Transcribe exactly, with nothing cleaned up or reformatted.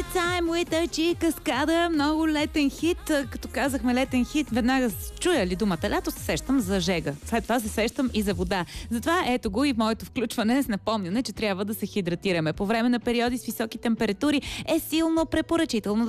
It's time with a G Каскада. Много летен хит. Като казахме летен хит, веднага чуя ли думата лято, се сещам за жега. След това се сещам и за вода. Затова ето го и в моето включване с напомняне, че трябва да се хидратираме. По време на периоди с високи температури е силно препоръчително